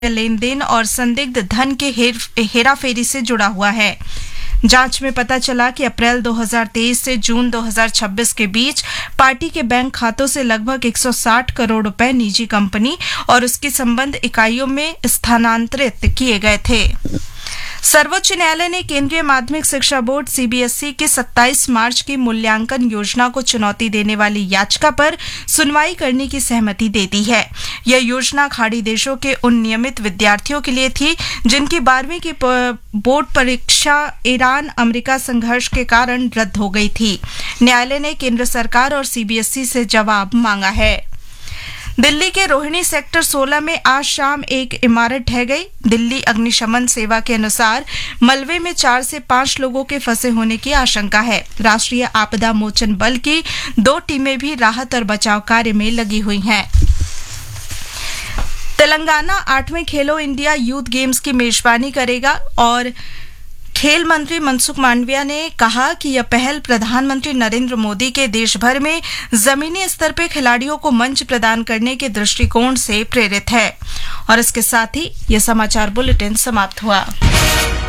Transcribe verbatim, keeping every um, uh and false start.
लेन then और संदिग्ध धन के हेर, हेराफेरी से जुड़ा हुआ है। जांच में पता चला कि अप्रैल दो हज़ार तेईस से जून दो हज़ार छब्बीस के बीच पार्टी के बैंक खातों से लगभग एक सौ साठ करोड़ रुपए निजी कंपनी और उसकी संबद्ध इकाइयों में स्थानांतरित किए गए थे। सर्वोच्च न्यायालय ने केंद्रीय माध्यमिक शिक्षा बोर्ड सीबीएसई की सत्ताईस मार्च की मूल्यांकन योजना को चुनौती देने वाली याचिका पर सुनवाई करने की सहमति दे दी है। यह योजना खाड़ी देशों के उन नियमित विद्यार्थियों के लिए थी जिनकी बारहवीं की बोर्ड परीक्षा ईरान अमेरिका संघर्ष के कारण रद्द हो गई थी। न्यायालय ने केंद्र सरकार और सीबीएसई से जवाब मांगा है। दिल्ली के रोहिणी सेक्टर सोलह में आज शाम एक इमारत ढह गई। दिल्ली अग्निशमन सेवा के अनुसार मलबे में चार से पांच लोगों के फंसे होने की आशंका है। राष्ट्रीय आपदा मोचन बल की दो टीमें भी राहत और बचाव कार्य में लगी हुई हैं। तेलंगाना आठवें खेलो इंडिया यूथ गेम्स की मेजबानी करेगा और खेल मंत्री मनसुख मांडविया ने कहा कि यह पहल प्रधानमंत्री नरेंद्र मोदी के देश भर में जमीनी स्तर पर खिलाड़ियों को मंच प्रदान करने के दृष्टिकोण से प्रेरित है। और इसके साथ ही यह समाचार बुलेटिन समाप्त हुआ।